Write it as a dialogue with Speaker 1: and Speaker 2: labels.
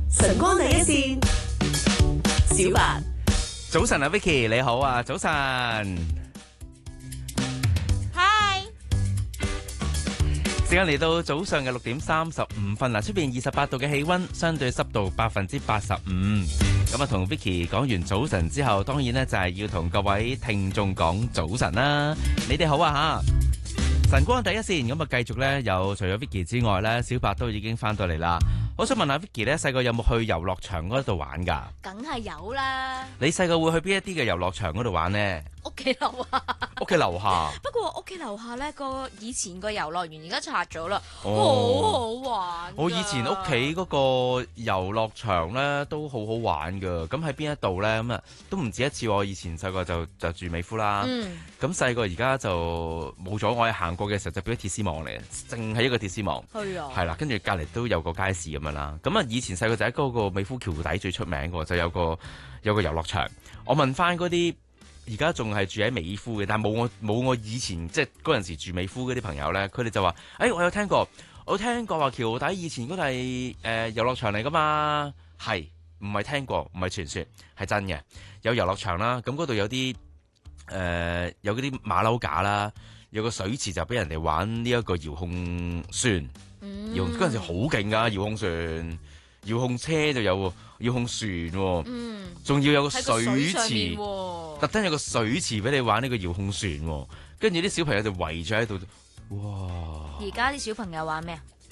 Speaker 1: 晨光第一線，小白。
Speaker 2: 早晨啊 Vicky 你好啊，早晨。
Speaker 3: Hi，
Speaker 2: 時間嚟到早上嘅6:35啦，出邊28度嘅氣溫，相對濕度85%。咁啊，同 Vicky 講完早晨之後，當然呢就係要同各位聽眾講早晨啦。你哋好啊吓！晨光第一線，咁啊繼續呢，有除咗 Vicky 之外呢，小白都已經翻到嚟啦。我想問下 Vicky 呢，細個有冇去遊樂場嗰度玩噶？
Speaker 3: 梗係有啦。
Speaker 2: 你細個會去邊一啲嘅遊樂場嗰度玩呢？
Speaker 3: 屋企樓下，
Speaker 2: 屋企樓下。
Speaker 3: 不過屋企樓下呢個以前個遊樂園而家拆咗啦，好好玩。
Speaker 2: 我以前屋企嗰個遊樂場咧都好好玩噶，咁喺邊一度咧？咁啊都唔止一次。我以前細個就住美孚啦，咁細個而家就冇咗。我係行過嘅時候就變咗鐵絲網嚟，淨係一個鐵絲網。
Speaker 3: 係啊，
Speaker 2: 係啦，跟住隔離都有個街市咁樣啦。咁啊，以前細個就喺嗰個美孚橋底最出名嘅，就有個遊樂場。我問翻嗰啲而家仲係住喺美孚嘅，但係冇我以前即係嗰陣時住美孚嗰啲朋友咧，佢哋就話：我有聽過話橋底以前嗰度係遊樂場嚟噶嘛？係唔係聽過？唔係傳說，係真嘅。有遊樂場啦，咁嗰度有啲有嗰啲馬騮架啦，有個水池就俾人哋玩呢一個遙控船。嗰陣時好勁噶，遙控船、遙控車就有遙控船，仲要有個水池，特登有個水池俾你玩呢個遙控船，跟住啲小朋友就圍住喺度，哇！
Speaker 3: 而家啲小朋友玩咩啊？